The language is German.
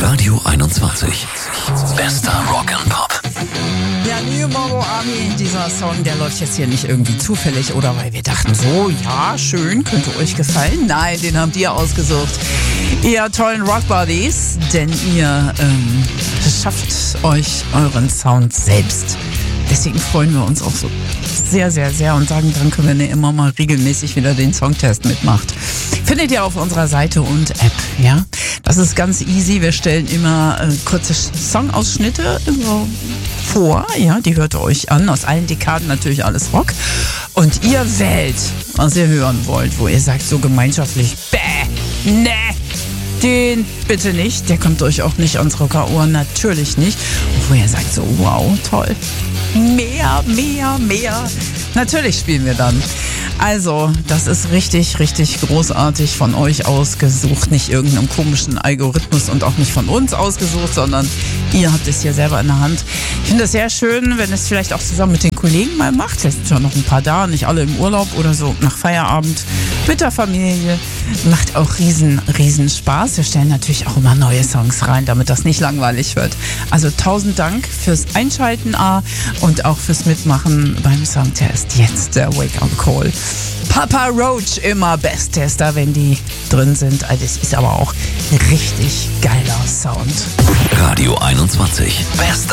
Radio 21. Bester Rock and Pop. Ja, New Mogo Army, dieser Song, der läuft jetzt hier nicht irgendwie zufällig oder weil wir dachten so, ja, schön, könnte euch gefallen. Nein, den habt ihr ausgesucht. Ihr tollen Rockbuddies, denn ihr schafft euch euren Sound selbst. Deswegen freuen wir uns auch so sehr, sehr, sehr und sagen danke, wenn ihr immer mal regelmäßig wieder den Songtest mitmacht. Findet ihr auf unserer Seite und App, ja? Das ist ganz easy. Wir stellen immer kurze Songausschnitte vor, ja? Die hört ihr euch an. Aus allen Dekaden natürlich alles Rock. Und ihr wählt, was ihr hören wollt, wo ihr sagt so gemeinschaftlich, ne, den bitte nicht. Der kommt euch auch nicht ans Rockerohren, natürlich nicht. Und wo ihr sagt so, wow, toll. Mehr. Natürlich spielen wir dann. Also, das ist richtig, richtig großartig von euch ausgesucht. Nicht irgendeinem komischen Algorithmus und auch nicht von uns ausgesucht, sondern ihr habt es hier selber in der Hand. Ich finde es sehr schön, wenn es vielleicht auch zusammen mit den Kollegen mal macht. Vielleicht sind schon noch ein paar da, nicht alle im Urlaub oder so nach Feierabend mit der Familie. Macht auch riesen Spaß. Wir stellen natürlich auch immer neue Songs rein, damit das nicht langweilig wird. Also 1000 Dank fürs Einschalten und auch fürs Mitmachen beim Songtest. Jetzt der Wake-up Call. Papa Roach, immer Besttester, wenn die drin sind. Das ist aber auch richtig geiler Sound. Radio 21. Bester